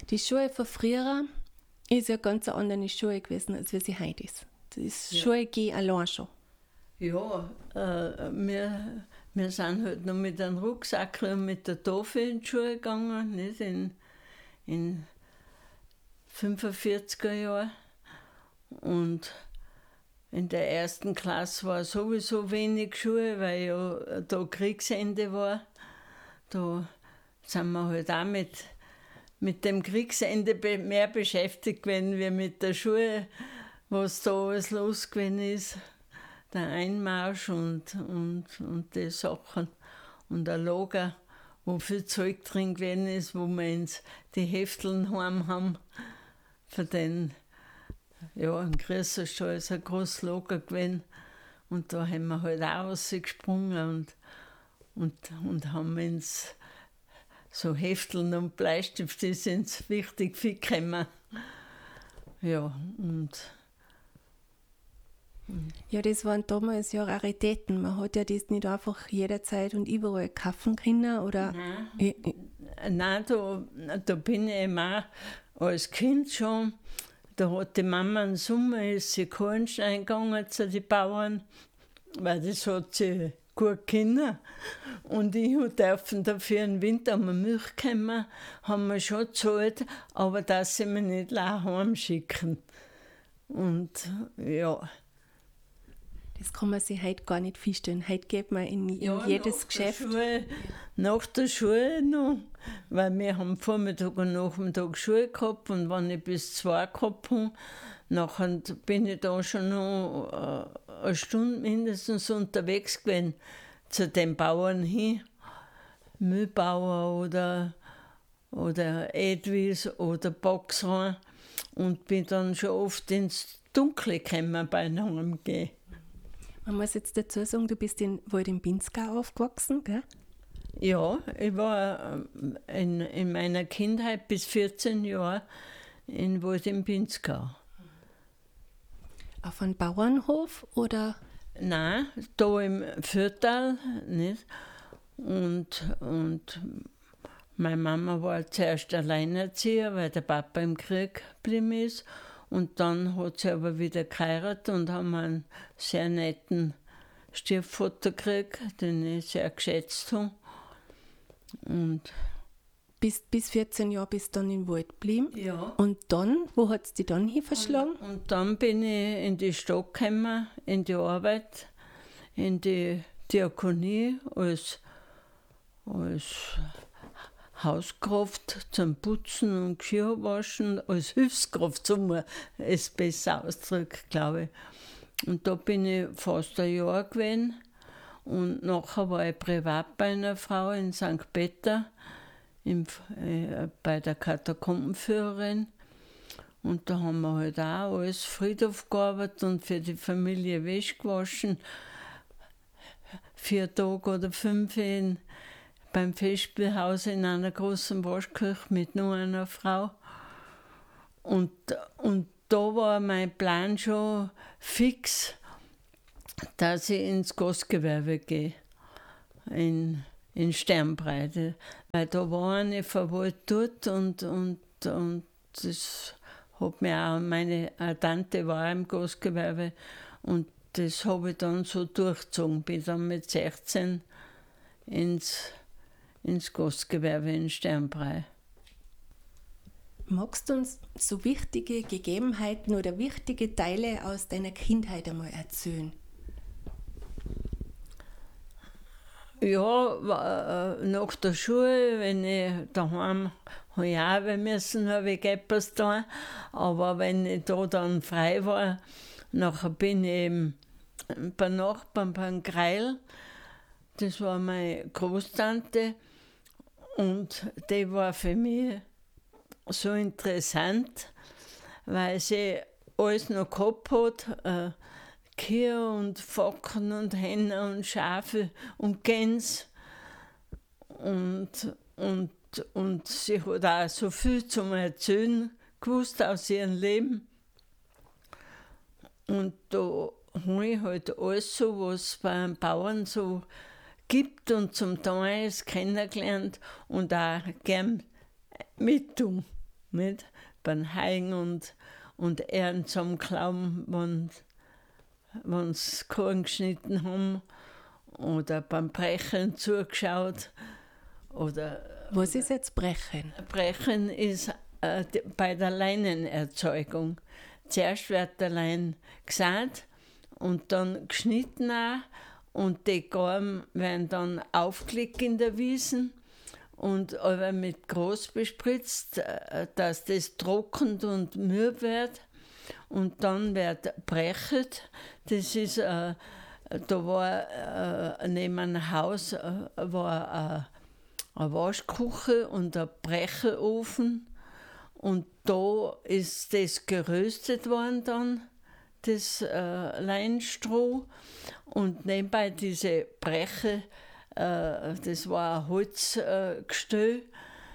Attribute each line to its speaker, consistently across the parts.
Speaker 1: Die Schule von früher ist ja ganz eine andere Schule gewesen, als wie sie heute ist. Das Schule geht allein schon.
Speaker 2: Ja, wir sind halt noch mit einem Rucksack und mit der Tafel in die Schule gegangen, nicht? In 45er Jahren. Und in der ersten Klasse war sowieso wenig Schule, weil ja da Kriegsende war. Da sind wir halt auch mit dem Kriegsende mehr beschäftigt gewesen, wie mit der Schule, was da alles los gewesen ist. Der Einmarsch und die Sachen. Und ein Lager, wo viel Zeug drin gewesen ist, wo wir die Hefteln heim haben. Für den, ja, ein Grießerstall ist ein großes Lager gewesen. Und da haben wir halt auch rausgesprungen und haben uns so Hefteln und Bleistift, die sind wichtig viel gekommen. Ja,
Speaker 1: Ja, das waren damals ja Raritäten. Man hat ja das nicht einfach jederzeit und überall kaufen können, oder?
Speaker 2: Nein, da bin ich eben auch als Kind schon. Da hat die Mama im Sommer ist sie Kornstein gegangen zu den Bauern, weil das hat sie gut kennen. Und ich durfte dafür im Winter um Milch kommen, haben wir schon gezahlt, aber dass sie mich nicht heimschicken. Und ja.
Speaker 1: Das kann man sich heute gar nicht vorstellen. Heute geht man in jedes Geschäft.
Speaker 2: Nach der Schule noch, weil wir haben Vormittag und Nachmittag Schule gehabt und wenn ich bis 2 gehabt habe, nachher bin ich da schon noch eine Stunde mindestens unterwegs gewesen zu den Bauern hin, Mühlbauer oder Edwis oder Boxer, und bin dann schon oft ins Dunkle gekommen bei einem Gehen.
Speaker 1: Man muss jetzt dazu sagen, du bist wohl in Pinzgau aufgewachsen, gell?
Speaker 2: Ja, ich war in meiner Kindheit bis 14 Jahre in Wald im Pinzgau.
Speaker 1: Auf einem Bauernhof oder?
Speaker 2: Nein, da im Viertal, nicht? Und meine Mama war zuerst Alleinerzieher, weil der Papa im Krieg geblieben ist. Und dann hat sie aber wieder geheiratet und haben einen sehr netten Stiefvater gekriegt, den ich sehr geschätzt habe. Und
Speaker 1: bis 14 Jahre bist du dann im Wald geblieben?
Speaker 2: Ja.
Speaker 1: Und dann, wo hat es dich dann hin verschlagen?
Speaker 2: Und dann bin ich in die Stadt gekommen, in die Arbeit, in die Diakonie als Hauskraft zum Putzen und Geschirrwaschen, als Hilfskraft, so man es besser ausdrückt, glaube ich. Und da bin ich fast ein Jahr gewesen. Und nachher war ich privat bei einer Frau in St. Peter, bei der Katakombenführerin. Und da haben wir halt auch alles Friedhof gearbeitet und für die Familie Wäsche gewaschen. 4 Tage oder 5 beim Festspielhaus in einer großen Waschküche mit nur einer Frau. Und da war mein Plan schon fix, dass ich ins Gastgewerbe gehe, in Sternbreite. Weil da war eine Verwalt dort und das hat mir auch, meine Tante war im Gastgewerbe und das habe ich dann so durchgezogen. Bin dann mit 16 ins Gastgewerbe in Sternbrei.
Speaker 1: Magst du uns so wichtige Gegebenheiten oder wichtige Teile aus deiner Kindheit einmal erzählen?
Speaker 2: Ja, nach der Schule, wenn ich daheim habe ich auch arbeiten müssen, habe ich etwas da. Aber wenn ich da dann frei war, nachher bin ich eben bei Nachbarn, beim Greil. Das war meine Großtante. Und die war für mich so interessant, weil sie alles noch gehabt hat. Kühe und Focken und Hähne und Schafe und Gänse. Und sie hat auch so viel zum Erzählen gewusst aus ihrem Leben. Und da habe ich halt alles so, was es bei einem Bauern so gibt und zum Teil kennengelernt und auch gern mittun. nicht? Beim Heigen und Ehren zum Glauben, wenn sie Korn geschnitten haben oder beim Brechen zugeschaut.
Speaker 1: Was ist jetzt Brechen?
Speaker 2: Brechen ist bei der Leinenerzeugung. Zuerst wird der Lein gesät und dann geschnitten auch, und die Garben werden dann aufgelegt in der Wiesen und aber mit Gras bespritzt, dass das trocknet und mürb wird. Und dann wird brechet. Das ist, da war neben einem Haus war eine Waschküche und ein Brechelofen. Und da ist das geröstet worden dann, das Leinstroh. Und nebenbei diese Breche, das war ein Holzgestell,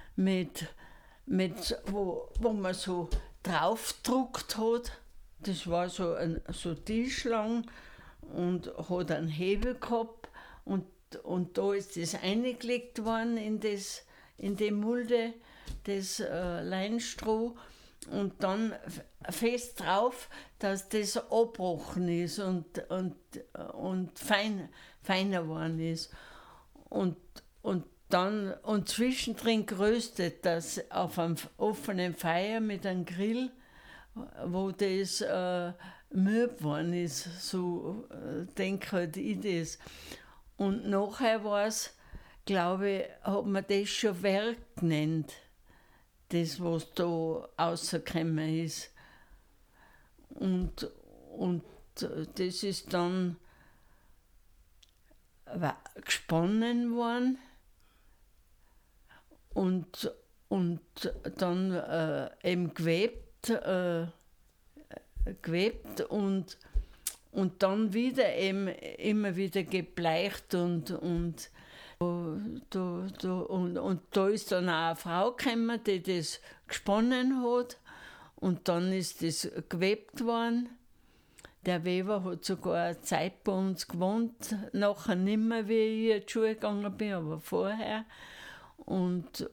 Speaker 2: wo man so draufgedruckt hat. Das war so tischlang und hat einen Hebel gehabt. Und da ist das eingelegt worden in die Mulde, das Leinstroh. Und dann fest drauf, dass das abgebrochen ist und feiner geworden ist. Und zwischendrin geröstet, das auf einem offenen Feuer mit einem Grill, wo das mürb geworden ist. So denke halt ich das. Und nachher war es, glaube ich, hat man das schon Werk genannt. Das, was da rausgekommen ist. Und das ist dann gesponnen worden und dann eben gewebt und dann wieder eben immer wieder gebleicht und da ist dann auch eine Frau gekommen, die das gesponnen hat, und dann ist das gewebt worden. Der Weber hat sogar eine Zeit bei uns gewohnt, nachher nicht mehr, wie ich in die Schule gegangen bin, aber vorher. Und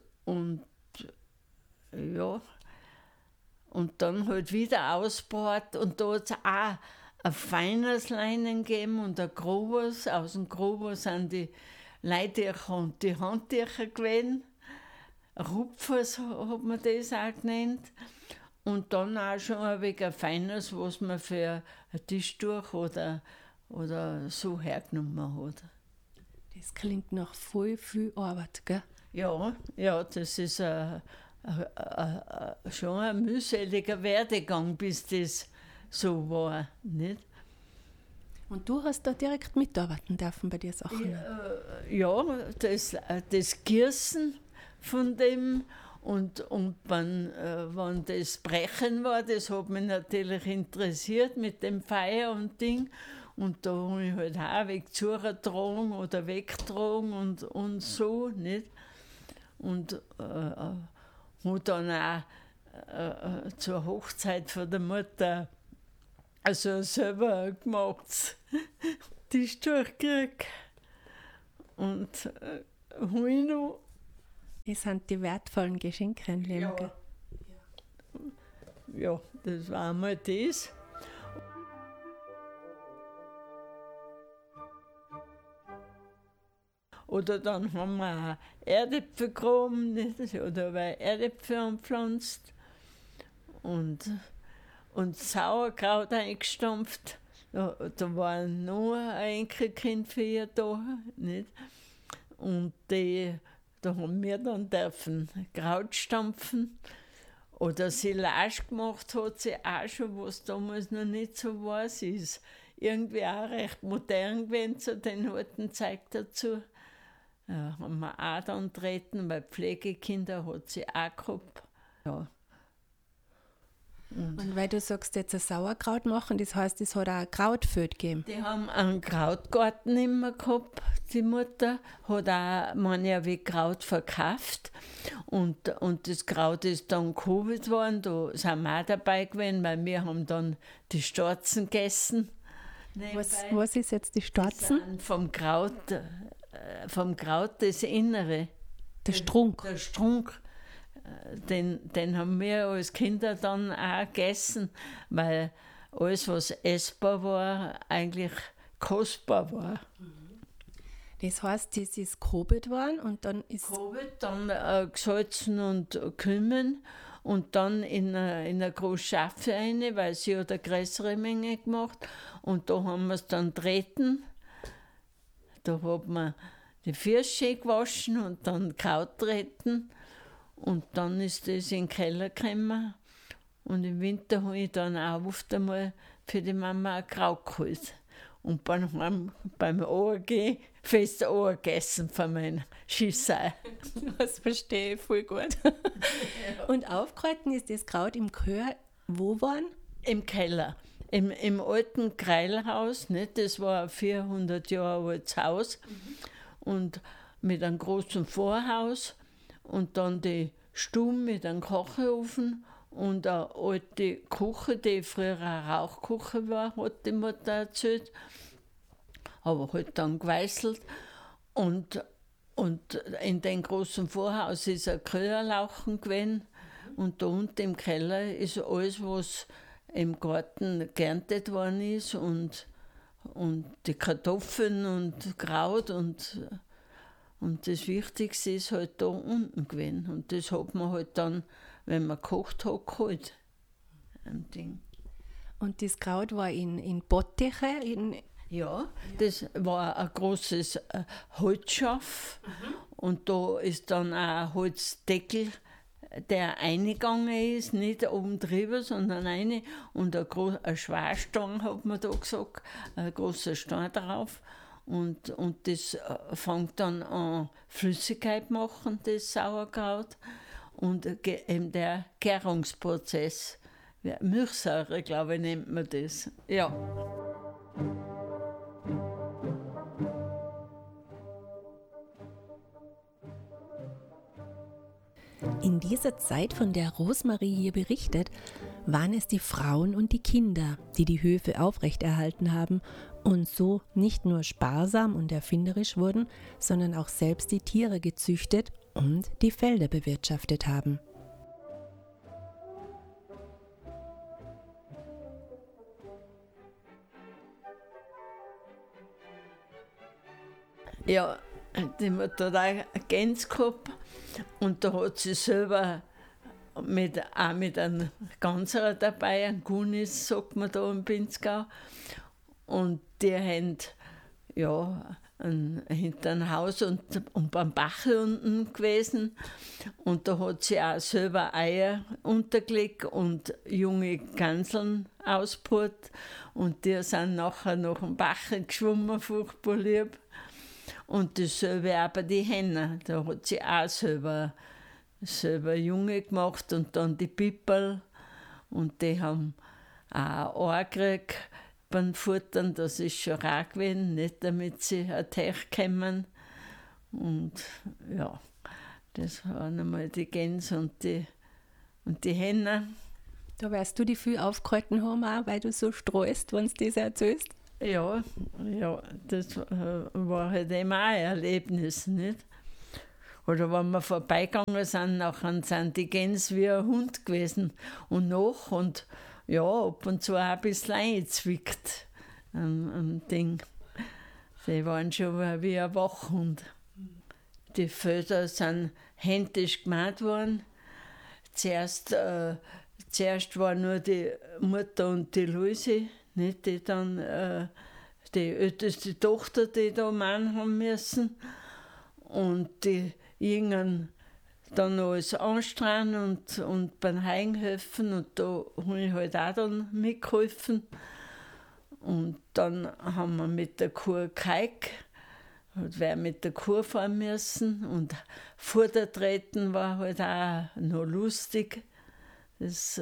Speaker 2: dann halt wieder ausgebaut, und da hat es auch ein feines Leinen gegeben und ein grobes. Aus dem Groben sind die Leitücher und die Handtücher gewesen. Rupfers hat man das auch genannt. Und dann auch schon ein wenig ein feines, was man für ein Tischtuch oder so hergenommen hat.
Speaker 1: Das klingt nach voll viel Arbeit, gell?
Speaker 2: Ja, das ist schon ein mühseliger Werdegang, bis das so war, nicht?
Speaker 1: Und du hast da direkt mitarbeiten dürfen bei den Sachen?
Speaker 2: Ja, das Gießen von dem und wenn das Brechen war, das hat mich natürlich interessiert mit dem Feuer und Ding. Und da habe ich halt auch weg zugetragen oder weggetragen und so, nicht? Und habe dann auch zur Hochzeit von der Mutter also selber gemacht, Tischtuch gekriegt. Und habe ich noch.
Speaker 1: Das sind die wertvollen Geschenke im Leben, gell?
Speaker 2: Ja, das war einmal das. Oder dann haben wir auch Erdäpfel gegraben, nicht? Oder Erdäpfel anpflanzt und Sauerkraut eingestampft. Da war noch ein Enkelkind für ihr da, nicht? Und da haben wir dann dürfen Kraut stampfen. Oder Silage gemacht hat sie auch schon, was damals noch nicht so war. Sie ist irgendwie auch recht modern gewesen zu den alten Zeug dazu. Ja, haben wir auch dann treten, weil Pflegekinder hat sie auch gehabt. Ja.
Speaker 1: Und weil du sagst, jetzt ein Sauerkraut machen, das heißt, es hat auch ein Krautfeld gegeben.
Speaker 2: Die haben einen Krautgarten immer gehabt, die Mutter. Hat auch manche Kraut verkauft. Und das Kraut ist dann gehobelt worden. Da sind wir auch dabei gewesen, weil wir haben dann die Starzen gegessen.
Speaker 1: Was ist jetzt die Starzen?
Speaker 2: Vom Kraut das Innere.
Speaker 1: Der Strunk.
Speaker 2: Der Strunk. den haben wir als Kinder dann auch gegessen, weil alles, was essbar war, eigentlich kostbar war.
Speaker 1: Das heißt, das ist gehobelt worden und dann ist...
Speaker 2: Gehobelt, dann gesalzen und kümmern und dann in eine große Schaffe rein, weil sie hat eine größere Menge gemacht. Und da haben wir es dann treten. Da hat man die Füße gewaschen und dann Kraut treten. Und dann ist das in den Keller gekommen. Und im Winter habe ich dann auch oft einmal für die Mama ein Kraut geholt. Und beim Angehen fest gegessen von meiner Schissei.
Speaker 1: Das verstehe ich voll gut. Und aufgehalten ist das Kraut im Gehör wo waren?
Speaker 2: Im Keller. Im alten Kreilhaus, nicht? Das war ein 400 Jahre altes Haus. Und mit einem großen Vorhaus und dann die Stube mit einem Kochofen und eine alte Küche, die früher eine Rauchküche war, hat die Mutter erzählt. Aber halt dann geweißelt. Und in dem großen Vorhaus ist ein Kröerlauchen gewesen. Und da unten im Keller ist alles, was im Garten geerntet worden ist. Und die Kartoffeln und Kraut. Und das Wichtigste ist halt da unten gewesen. Und das hat man halt dann, wenn man gekocht hat, geholt. Ein Ding.
Speaker 1: Und das Kraut war in Bottiche?
Speaker 2: Ja, das war ein großes Holzschaf und da ist dann auch ein Holzdeckel, der eingegangen ist, nicht oben drüber, sondern eine und ein Schwerstang, hat man da gesagt, ein großer Stein drauf. Und das fängt dann an Flüssigkeit machen, das Sauerkraut. Und eben der Gärungsprozess, Milchsäure, glaube ich, nennt man das. Ja.
Speaker 1: In dieser Zeit, von der Rosmarie hier berichtet, waren es die Frauen und die Kinder, die die Höfe aufrechterhalten haben und so nicht nur sparsam und erfinderisch wurden, sondern auch selbst die Tiere gezüchtet und die Felder bewirtschaftet haben.
Speaker 2: Ja, die Mutter hat auch eine Gänse gehabt und da hat sie selber auch mit einem Ganser dabei, ein Gunis, sagt man da im Pinzgau. Und die haben ja hinter einem Haus und beim Bach unten gewesen. Und da hat sie auch selber Eier untergelegt und junge Ganseln ausgebaut. Und die sind nachher nach dem Bach geschwommen, furchtbar lieb. Und dasselbe auch bei den Hennen. Da hat sie auch selber Junge gemacht und dann die Pipperl. Und die haben auch angekriegt beim Futtern. Das ist schon rar gewesen, nicht damit sie ein Teich kommen. Und ja, das waren einmal die Gänse und die Hennen.
Speaker 1: Da wirst du die viel aufgehalten haben, auch, weil du so streust, wenn du das erzählst.
Speaker 2: Ja, das war halt immer auch ein Erlebnis, nicht? Oder wenn wir vorbeigegangen sind, nachher sind die Gänse wie ein Hund gewesen und ja, ab und zu auch ein bisschen eingezwickt am Ding. Die waren schon wie ein Wachhund. Die Felder sind händisch gemacht worden. Zuerst war nur die Mutter und die Luise, nicht, die dann die älteste Tochter, die da Mann haben müssen. Und die Jüngern dann alles anstrahlen und beim Heim helfen. Und da habe ich halt auch dann mitgeholfen. Und dann haben wir mit der Kuh geheigt. Und wer mit der Kuh fahren müssen. Und Futter treten war halt auch noch lustig. Das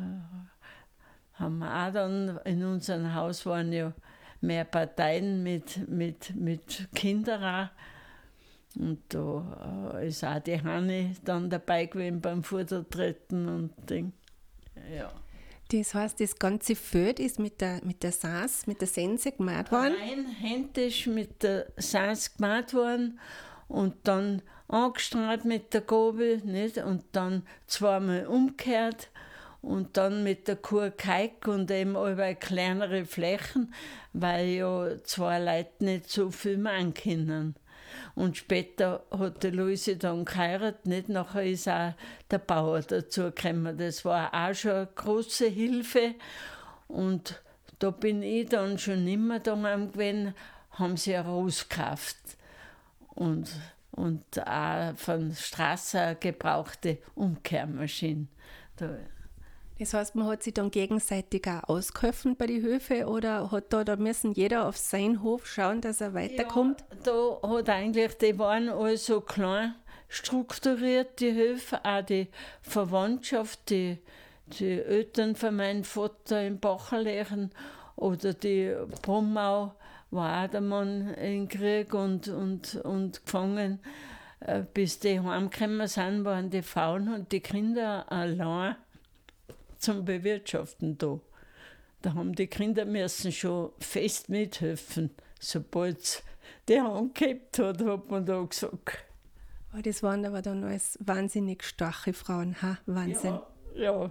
Speaker 2: haben wir auch dann, in unserem Haus waren ja mehr Parteien mit Kindern auch. Und da ist auch die Hanni dann dabei gewesen beim Futtertreten und Ding. Ja.
Speaker 1: Das heißt, das ganze Feld ist mit der Sense gemacht worden?
Speaker 2: Rein händisch mit der Sense gemacht worden und dann angestrahlt mit der Gabel, nicht? Und dann zweimal umgekehrt und dann mit der Kuh geheigt und eben über kleinere Flächen, weil ja zwei Leute nicht so viel machen können. Und später hat die Luise dann geheiratet, nicht? Nachher ist auch der Bauer dazu gekommen. Das war auch schon eine große Hilfe. Und da bin ich dann schon nicht mehr daheim gewesen, haben sie eine Ross gekauft. Und auch von der Straße eine gebrauchte Umkehrmaschine.
Speaker 1: Das heißt, man hat sich dann gegenseitig auch ausgeholfen bei den Höfen oder da müssen jeder auf seinen Hof schauen, dass er weiterkommt?
Speaker 2: Ja, da hat eigentlich, die waren alle so klein strukturiert, die Höfe, auch die Verwandtschaft, die Eltern von meinem Vater in Bachelehen oder die Brummau war auch der Mann im Krieg und gefangen. Bis die heimgekommen sind, waren die Frauen und die Kinder allein zum Bewirtschaften da. Da haben die Kinder müssen schon fest mithelfen, sobald es die Hand gehabt hat man da gesagt.
Speaker 1: Oh, das waren aber dann alles wahnsinnig starke Frauen, ha? Wahnsinn.
Speaker 2: Ja.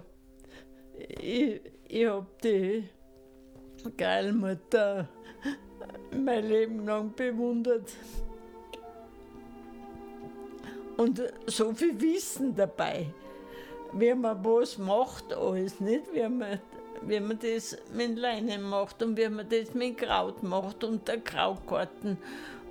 Speaker 2: Ich habe die Geilmutter mein Leben lang bewundert. Und so viel Wissen dabei, wie man was macht, alles nicht, wie man das mit Leinen macht und wie man das mit Kraut macht und der Krautgarten